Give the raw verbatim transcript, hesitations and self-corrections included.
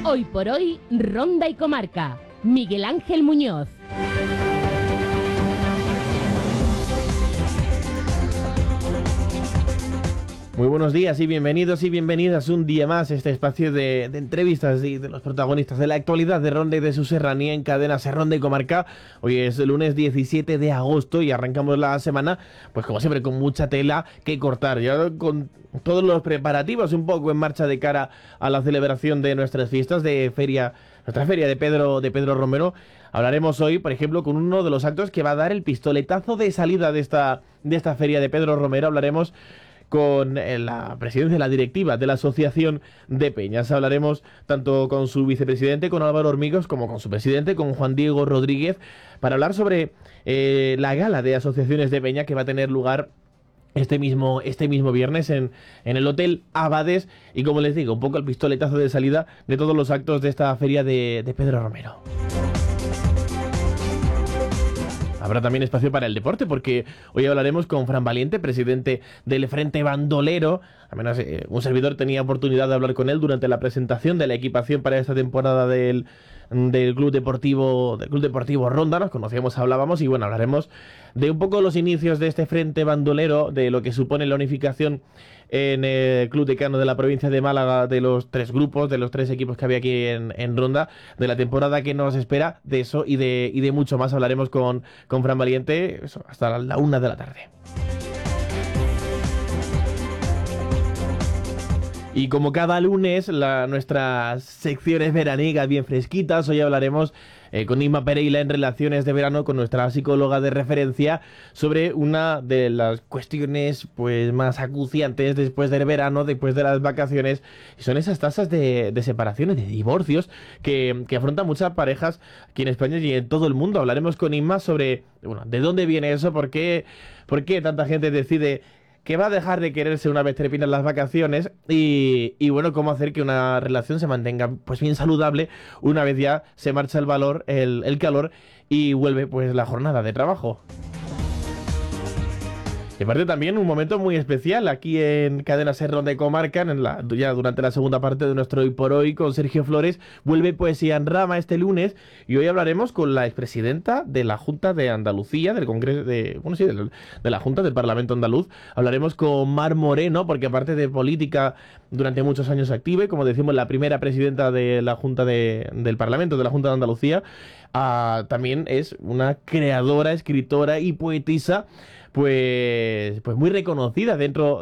Hoy por hoy, Ronda y Comarca. Miguel Ángel Muñoz. Muy buenos días y bienvenidos y bienvenidas un día más a este espacio de, de entrevistas y de los protagonistas de la actualidad de Ronda y de su serranía en cadena Ser Ronda y Comarca. Hoy es el lunes diecisiete de agosto y arrancamos la semana, pues como siempre, con mucha tela que cortar. Ya con todos los preparativos un poco en marcha de cara a la celebración de nuestras fiestas de feria, nuestra feria de Pedro, de Pedro Romero. Hablaremos hoy, por ejemplo, con uno de los actos que va a dar el pistoletazo de salida de esta, de esta feria de Pedro Romero. Hablaremos con la presidencia de la directiva de la Asociación de Peñas. Hablaremos tanto con su vicepresidente, con Álvaro Hormigos, como con su presidente, con Juan Diego Rodríguez, para hablar sobre eh, la gala de asociaciones de Peña que va a tener lugar este mismo, este mismo viernes en, en el Hotel Abades. Y como les digo, un poco el pistoletazo de salida de todos los actos de esta feria de, de Pedro Romero. Habrá también espacio para el deporte, porque hoy hablaremos con Fran Valiente, presidente del Frente Bandolero. Al menos eh, un servidor tenía oportunidad de hablar con él durante la presentación de la equipación para esta temporada del, del Club Deportivo del Club Deportivo Ronda. Nos conocíamos, hablábamos y bueno, hablaremos de un poco los inicios de este Frente Bandolero, de lo que supone la unificación en el Club Decano de la provincia de Málaga, de los tres grupos, de los tres equipos que había aquí en, en Ronda, de la temporada que nos espera. De eso y de, y de mucho más hablaremos con, con Fran Valiente, eso, hasta la una de la tarde. Y como cada lunes, la, nuestras secciones veraniegas bien fresquitas. Hoy hablaremos eh, con Inma Pereira en Relaciones de Verano, con nuestra psicóloga de referencia, sobre una de las cuestiones pues más acuciantes después del verano, después de las vacaciones, y son esas tasas de, de separaciones, de divorcios, que, que afrontan muchas parejas aquí en España y en todo el mundo. Hablaremos con Inma sobre, bueno, de dónde viene eso, por qué, por qué tanta gente decide que va a dejar de quererse una vez terminan las vacaciones y, y bueno, cómo hacer que una relación se mantenga pues bien saludable una vez ya se marcha el valor, el, el calor y vuelve pues la jornada de trabajo. Y aparte también un momento muy especial aquí en Cadena Ser Ronda y Comarca, en la, ya durante la segunda parte de nuestro Hoy por Hoy con Sergio Flores. Vuelve Poesía en Rama este lunes y hoy hablaremos con la expresidenta de la Junta de Andalucía, del Congreso, de, bueno, sí, de, de la Junta del Parlamento Andaluz. Hablaremos con Mar Moreno, porque aparte de política durante muchos años activa, y como decimos, la primera presidenta de la Junta de, del Parlamento, de la Junta de Andalucía, uh, también es una creadora, escritora y poetisa pues, pues muy reconocida dentro